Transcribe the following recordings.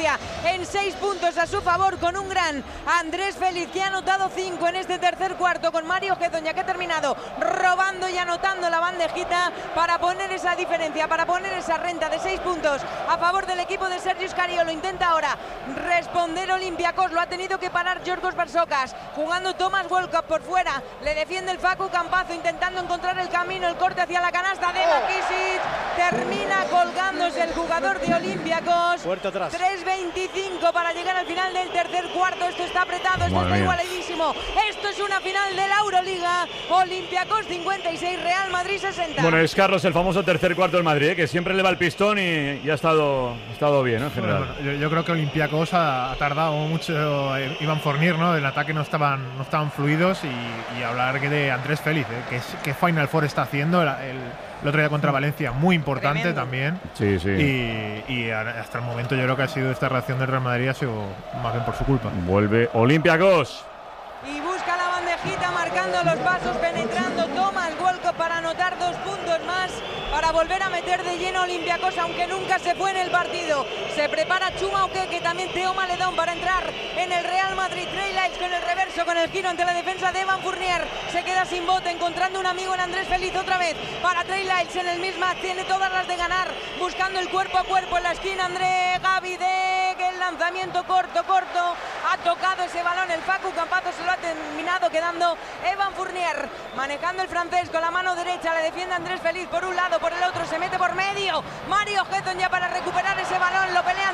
diferencia en 6 puntos a su favor, con un gran Andrés Félix, que ha anotado 5 en este tercer cuarto, con Mario Gezoña, que ha terminado robando y anotando la bandejita para poner esa diferencia, para poner esa renta de 6 puntos a favor del equipo de Sergio Scariolo. Intenta ahora responder Olympiacos, lo ha tenido que parar Giorgos Barsocas, jugando Thomas Walcott por fuera, le defiende el Facu Campazzo, intentando encontrar el camino, el corte hacia la canasta de Makisic, termina colgándose el jugador de Olympiacos. 3:25 para llegar al final del tercer cuarto. Esto está apretado, esto está igualadísimo, esto es una final de la Euroliga. Olympiacos 56, Real Madrid 60. Bueno, es Carlos, el famoso tercer cuarto del Madrid, que siempre le va el pistón y ha estado bien, ¿no? En general. Bueno, yo creo que Olympiacos ha tardado mucho. Iván Fournier, ¿no? Del ataque no estaban fluidos, y hablar de Andrés Félix, que Final Four está haciendo el otro día contra Valencia, muy importante. Tremendo. También. Sí. Y hasta el momento yo creo que ha sido esta reacción del Real Madrid ha sido más bien por su culpa. Vuelve Olympiacos. Y busca la bandejita, marcando los pasos, penetrando Thomas Walcott para anotar 2 puntos más, para volver a meter de lleno a Olympiacos, aunque nunca se fue en el partido. Se prepara Chuma Okeke, también Teo Maledón, para entrar en el Real Madrid. Trey Lyles con el reverso, con el giro ante la defensa de Evan Fournier. Se queda sin bote, encontrando un amigo en Andrés Félix otra vez. Para Trey Lyles en el mismo, tiene todas las de ganar, buscando el cuerpo a cuerpo en la esquina. André Gavidec, el lanzamiento corto, ha tocado ese balón el Facu Campazzo, se lo ha terminado quedando Evan Fournier, manejando el francés con la mano derecha, le defiende Andrés Félix por un lado, por el otro, se mete por medio Mario Geton ya para recuperar ese balón, lo pelean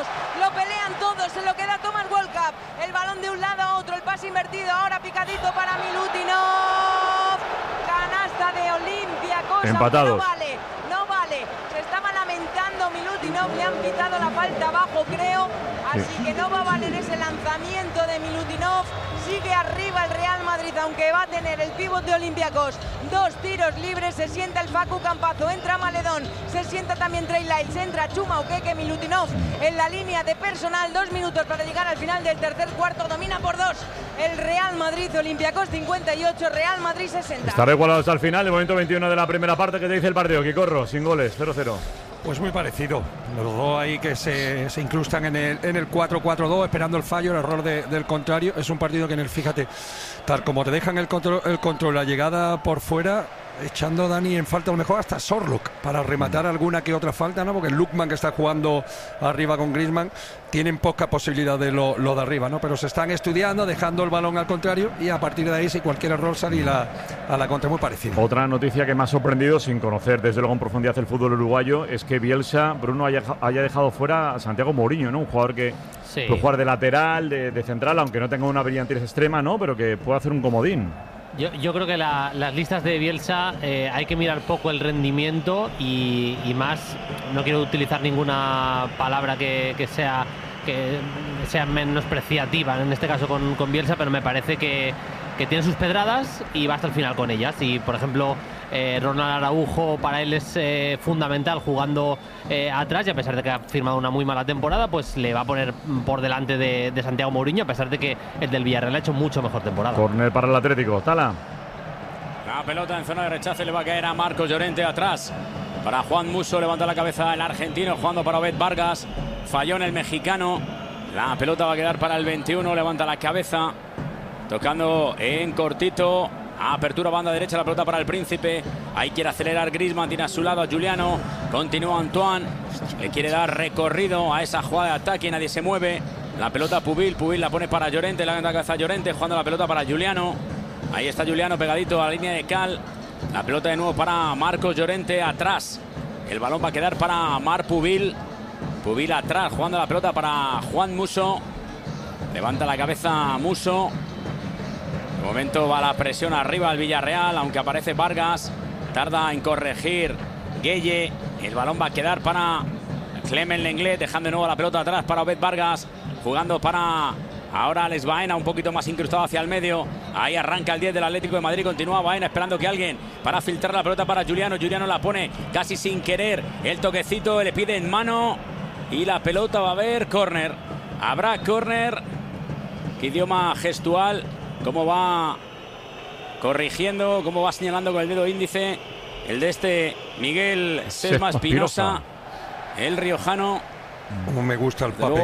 todos, se lo queda Thomas Walcott, el balón de un lado a otro, el pase invertido, ahora picadito para Milutinov, canasta de Olympiacos, empatados. No vale, se estaba lamentando Milutinov, le han pitado la falta abajo, creo, así que no va a valer ese lanzamiento de Milutinov. Sigue arriba el Real Madrid, aunque va a tener el pívot de Olympiacos 2 tiros libres. Se sienta el Facu Campazzo, entra Maledón, se sienta también Trey Lyles, entra Chuma Okeke, Milutinov en la línea de personal. 2 minutos para llegar al final del tercer cuarto, domina por 2 el Real Madrid. Olympiacos 58, Real Madrid 60. Está igualado hasta el final, el momento 21 de la primera parte. ¿Qué te dice el partido? Quicorro, sin goles, 0-0. Pues muy parecido, los dos ahí que se incrustan en el 4-4-2, esperando el fallo, el error del contrario. Es un partido que fíjate, tal como te dejan el control, la llegada por fuera, echando Dani en falta a lo mejor hasta Sorlock para rematar alguna que otra falta, ¿no? Porque Lukman, que está jugando arriba con Griezmann, tienen poca posibilidad de lo de arriba, ¿no? Pero se están estudiando, dejando el balón al contrario, y a partir de ahí, si cualquier error salir a la contra, muy parecido. Otra noticia que me ha sorprendido, sin conocer desde luego en profundidad el fútbol uruguayo, es que Bielsa, Bruno, haya dejado fuera a Santiago Mourinho, ¿no? Un jugador que puede jugar de lateral, de central, aunque no tenga una brillantez extrema, ¿no? Pero que puede hacer un comodín. Yo creo que las listas de Bielsa hay que mirar poco el rendimiento y más, no quiero utilizar ninguna palabra que sea menospreciativa en este caso con Bielsa, pero me parece que tiene sus pedradas y va hasta el final con ellas. Y por ejemplo Ronald Araujo para él es fundamental jugando atrás, y a pesar de que ha firmado una muy mala temporada, pues le va a poner por delante de Santiago Mourinho, a pesar de que el del Villarreal ha hecho mucho mejor temporada. Corner para el Atlético, Tala. La pelota en zona de rechazo le va a caer a Marcos Llorente atrás. Para Juan Musso, levanta la cabeza el argentino, jugando para Obed Vargas. Falló en el mexicano. La pelota va a quedar para el 21, levanta la cabeza. Tocando en cortito. Apertura banda derecha, la pelota para el Príncipe. Ahí quiere acelerar Griezmann, tiene a su lado a Giuliano. Continúa Antoine. Le quiere dar recorrido a esa jugada de ataque, nadie se mueve. La pelota Pubil la pone para Llorente, la cabeza a Llorente, jugando la pelota para Giuliano. Ahí está Giuliano pegadito a la línea de cal. La pelota de nuevo para Marcos Llorente atrás. El balón va a quedar para Marc Pubil. Pubil atrás, jugando la pelota para Juan Musso. Levanta la cabeza Musso. De momento va la presión arriba al Villarreal, aunque aparece Vargas. Tarda en corregir Gueye. El balón va a quedar para Clement Lenglet, dejando de nuevo la pelota atrás para Obed Vargas. Jugando para ahora Alex Baena, un poquito más incrustado hacia el medio. Ahí arranca el 10 del Atlético de Madrid. Continúa Baena esperando que alguien para filtrar la pelota para Giuliano. Giuliano la pone casi sin querer. El toquecito le pide en mano. Y la pelota va a haber córner. Habrá córner. Qué idioma gestual. Cómo va corrigiendo, cómo va señalando con el dedo índice el de Miguel Sesma Espinosa, el riojano. Como me gusta el papel.